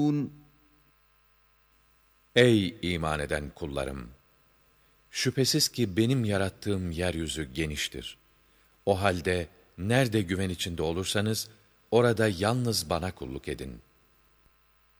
Ey iman eden kullarım! Şüphesiz ki benim yarattığım yeryüzü geniştir. O halde nerede güven içinde olursanız, orada yalnız bana kulluk edin.